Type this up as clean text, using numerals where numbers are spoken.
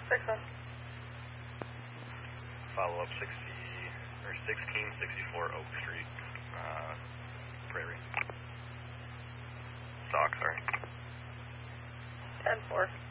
6-1. Follow up 1664 Oak Street, Prairie. Stock, sorry. 10-4.